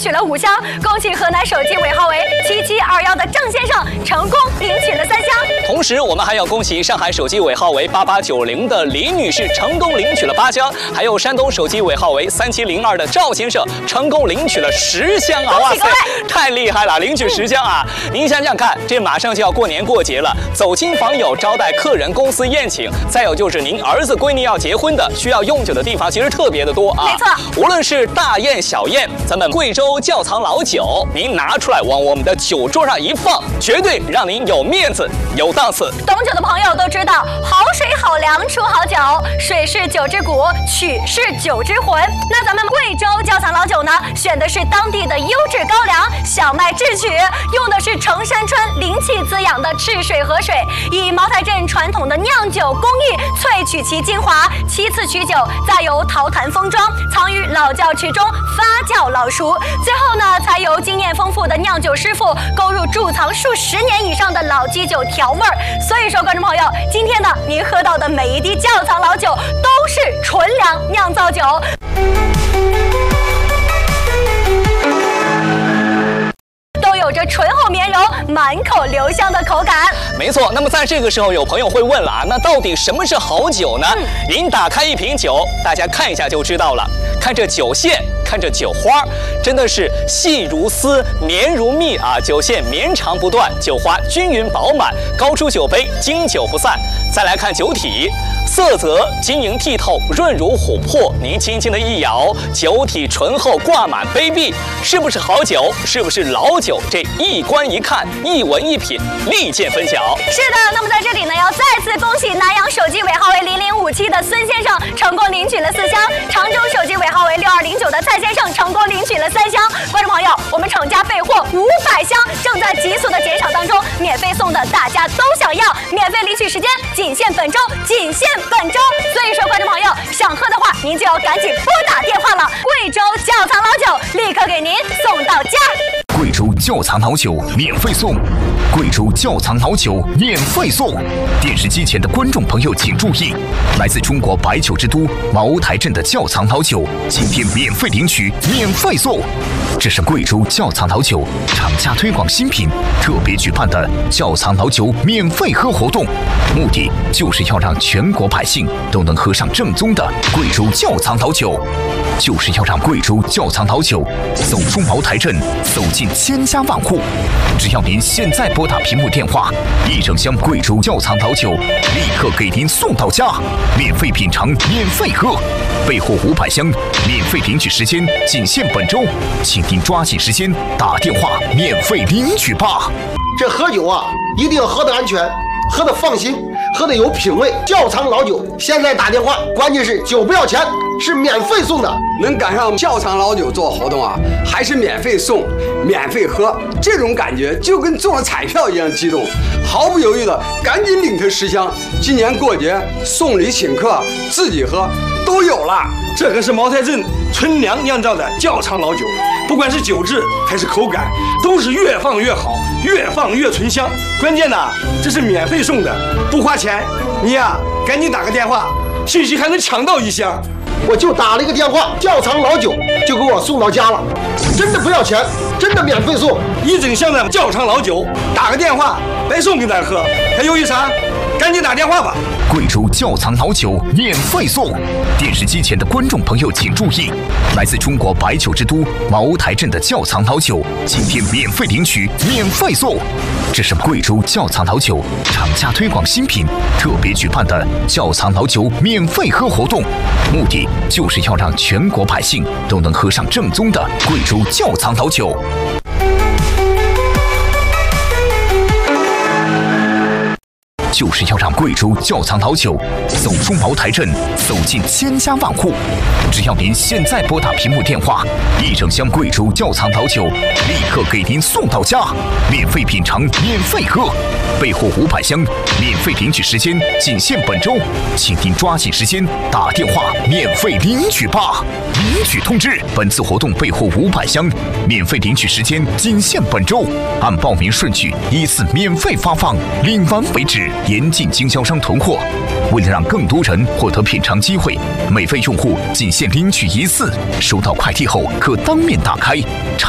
取了5箱，恭喜河南手机尾号为7721的郑先生成功领取了3箱。 同时，我们还要恭喜上海手机尾号为8890的李女士成功领取了8箱，还有山东手机尾号为3702的赵先生成功领取了10箱啊！哇塞，太厉害了，领取10箱啊！您想想看，这马上就要过年过节了，走亲访友、招待客人、公司宴请，再有就是您儿子闺女要结婚的，需要用酒的地方其实特别的多啊。 没错， 无论是大宴小宴，咱们贵州窖藏老酒，您拿出来往我们的酒桌上一放，绝对让您有面子、有档次。 懂酒的朋友都知道，好水好粮出好酒，水是酒之骨，曲是酒之魂。那咱们贵州窖藏老酒呢，选的是当地的优质高粱小麦制曲，用的是城山春灵气滋养的赤水河水，以茅台镇传统的酿酒工艺萃取其精华，其次取酒，再由陶坛封装，藏于老窖池中发酵老熟，最后呢，才由经验丰富的酿酒师傅勾入贮藏数10年以上的老基酒调味儿。所以说，观众朋友，今天呢，您喝到的每一滴窖藏老酒都是纯粮酿造酒。都有着醇厚绵柔、满口留香的口感。 没错，那么在这个时候，有朋友会问了啊，那到底什么是好酒呢？您打开一瓶酒，大家看一下就知道了。看这酒线，看这酒花，真的是细如丝、绵如蜜啊！酒线绵长不断，酒花均匀饱满，高出酒杯，经久不散。再来看酒体，色泽晶莹剔透，润如琥珀。您轻轻的一摇，酒体醇厚，挂满杯壁，是不是好酒？是不是老酒？这一观一看，一闻一品，立见分晓。 是的，那么在这里呢，要再次恭喜南阳手机尾号为0057的孙先生成功领取了4箱，常州手机尾号为6209的蔡先生成功领取了3箱。观众朋友，我们厂家备货500箱，正在急速的减少当中，免费送的大家都想要，免费领取时间仅限本周，仅限本周。所以说，观众朋友想喝的话，您就要赶紧拨打电话了。贵州窖藏老酒立刻给您送到家。 贵州窖藏老酒免费送，贵州窖藏老酒免费送。电视机前的观众朋友请注意，来自中国白酒之都茅台镇的窖藏老酒，今天免费领取，免费送。这是贵州窖藏老酒厂家推广新品特别举办的窖藏老酒免费喝活动，目的就是要让全国百姓都能喝上正宗的贵州窖藏老酒，就是要让贵州窖藏老酒走出茅台镇，走进千家万户。只要您现在拨打屏幕电话，1整箱贵州窖藏老酒立刻给您送到家，免费品尝，免费喝，备货500箱，免费领取时间仅限本周，请您抓紧时间打电话免费领取吧。 这喝酒啊，一定要喝得安全，喝得放心，喝得有品味。窖藏老酒，现在打电话，关键是酒不要钱，是免费送的。 能赶上窖藏老酒做活动啊，还是免费送、免费喝，这种感觉就跟中了彩票一样激动，毫不犹豫的赶紧领他10箱。今年过节送礼请客、自己喝都有了。 这可是茅台镇纯粮酿造的窖藏老酒，不管是酒质还是口感，都是越放越好，越放越醇香。关键呢，这是免费送的，不花钱。你呀，赶紧打个电话，兴许还能抢到1箱。 我就打了一个电话，窖藏老酒就给我送到家了，真的不要钱，真的免费送 1整箱的窖藏老酒，打个电话白送给咱喝，还犹豫啥？赶紧打电话吧！ 贵州窖藏老酒免费送。电视机前的观众朋友请注意，来自中国白酒之都茅台镇的窖藏老酒，今天免费领取，免费送。这是贵州窖藏老酒厂家推广新品特别举办的窖藏老酒免费喝活动，目的就是要让全国百姓都能喝上正宗的贵州窖藏老酒。就是要让贵州窖藏老酒走出茅台镇，走进千家万户。只要您现在拨打屏幕电话，1整箱贵州窖藏老酒立刻给您送到家，免费品尝，免费喝，备货500箱，免费领取时间仅限本周，请您抓紧时间打电话免费领取吧。领取通知：本次活动备货500箱，免费领取时间仅限本周，按报名顺序依次免费发放，领完为止。严禁经销商囤货。为了让更多人获得品尝机会，每位用户仅限领取1次，收到快递后可当面打开。